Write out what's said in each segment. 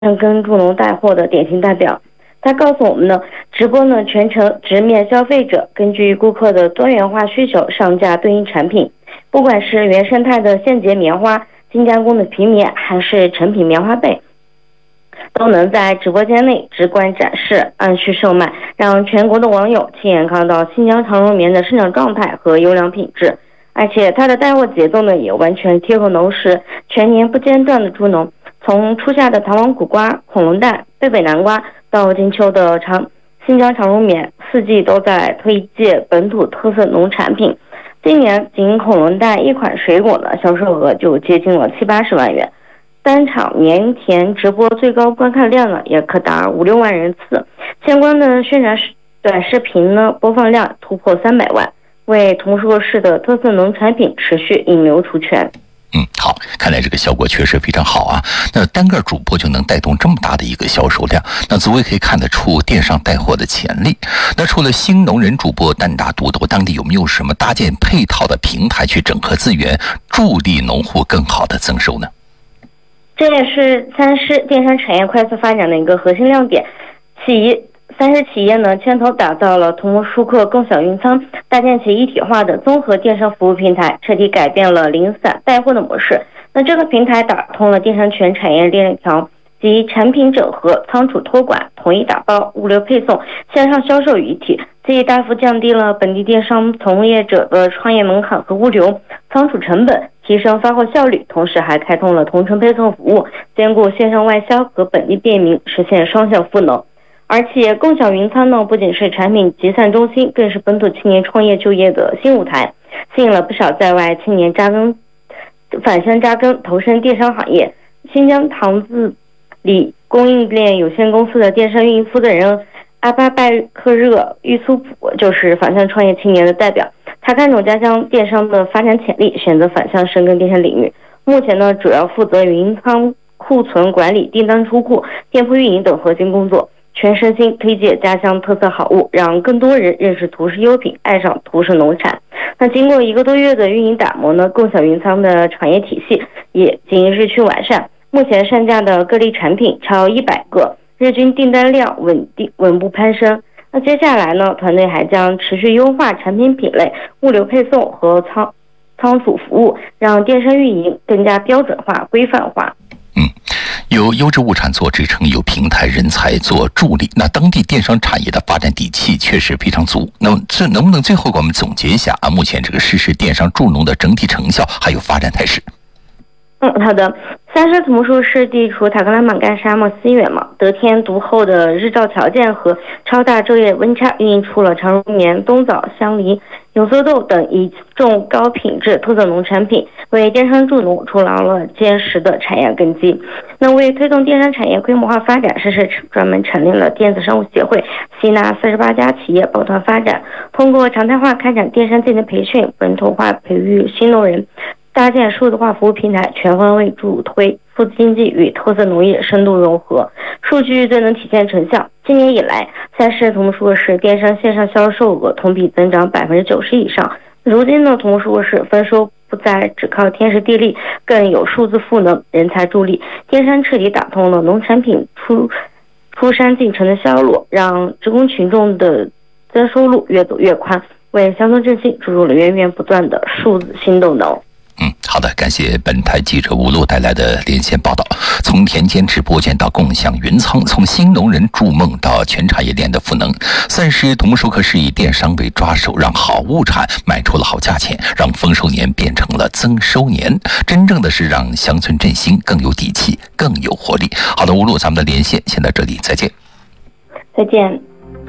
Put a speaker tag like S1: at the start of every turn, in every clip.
S1: 跟助农带货的典型代表。他告诉我们呢，直播呢全程直面消费者，根据顾客的多元化需求上架对应产品，不管是原生态的现结棉花、精加工的皮棉，还是成品棉花被，都能在直播间内直观展示，按需售卖，让全国的网友亲眼看到新疆长绒棉的生长状态和优良品质。而且它的带货节奏呢也完全贴合农时，全年不间断的助农，从初夏的糖王苦瓜、恐龙蛋、贝贝南瓜到金秋的新疆长绒棉，四季都在推介本土特色农产品。今年仅恐龙蛋一款水果的销售额就接近了70-80万元，单场棉田直播最高观看量呢也可达5-6万人次，相关的宣传短视频呢播放量突破300万，为桐树市的特色农产品持续引流出圈。
S2: 好，看来这个效果确实非常好啊。那单个主播就能带动这么大的一个销售量，那足为可以看得出电商带货的潜力。那除了新农人主播单打独斗，当地有没有什么搭建配套的平台去整合资源，助力农户更好的增收呢？
S1: 这也是三狮电商产业快速发展的一个核心亮点。三狮企业呢牵头打造了同舒克共享云仓，搭建起一体化的综合电商服务平台，彻底改变了零散带货的模式。那这个平台打通了电商全产业链条，集产品整合、仓储托管、统一打包、物流配送、线上销售于一体，既大幅降低了本地电商从业者的创业门槛和物流、仓储成本，提升发货效率，同时还开通了同城配送服务，兼顾线上外销和本地便民，实现双向赋能。而且共享云仓呢，不仅是产品集散中心，更是本土青年创业就业的新舞台，吸引了不少在外青年返乡扎根，投身电商行业。新疆唐自里供应链有限公司的电商运营负责人阿巴拜克热玉苏普就是返乡创业青年的代表。他看重家乡电商的发展潜力，选择返乡深耕电商领域。目前呢，主要负责云仓库存管理、订单出库、店铺运营等核心工作，全身心推介家乡特色好物，让更多人认识图式优品，爱上图式农产。那经过1个多月的运营打磨呢，共享云仓的产业体系也经日趋完善，目前上架的各类产品超100个，日均订单量稳步攀升。那接下来呢，团队还将持续优化产品品类、物流配送和仓储服务，让电商运营更加标准化、规范化。
S2: 有优质物产做支撑，有平台人才做助力，那当地电商产业的发展底气确实非常足。那么这能不能最后给我们总结一下目前这个实施电商助农的整体成效还有发展态势？
S1: 好的。三狮桐树市地处塔克拉玛干沙漠西缘得天独厚的日照条件和超大昼夜温差，孕育出了长绒棉、冬枣、香梨、有色豆等一众高品质特色农产品，为电商助农筑牢了坚实的产业根基。那为推动电商产业规模化发展，市专门成立了电子商务协会，吸纳48家企业抱团发展，通过常态化开展电商技能培训，本土化培育新农人，搭建数字化服务平台，全方位助推数字经济与特色农业深度融合，数据最能体现成效。今年以来，三狮桐树市电商线上销售额同比增长90%以上。如今呢，桐树市丰收不再只靠天时地利，更有数字赋能、人才助力，电商彻底打通了农产品出山进城的销路，让职工群众的增收路越走越宽，为乡村振兴注入了源源不断的数字新动能。
S2: 好的，感谢本台记者吴璐带来的连线报道。从田间直播间到共享云仓，从新农人筑梦到全产业链的赋能，三狮桐树市以电商为抓手，让好物产卖出了好价钱，让丰收年变成了增收年，真正的是让乡村振兴更有底气，更有活力。好的，吴璐，咱们的连线先到这里，再见。
S1: 再见。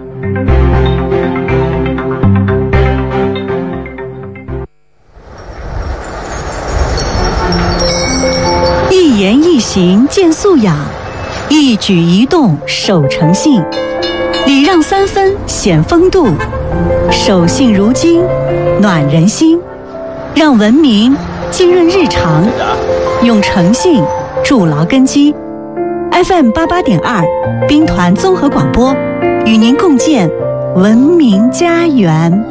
S3: 一言一行见素养，一举一动守诚信，礼让3分显风度，守信如金暖人心，让文明浸润日常，用诚信筑牢根基。FM 88.2兵团综合广播，与您共建文明家园。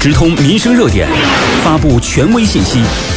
S4: 直通民生热点，发布权威信息，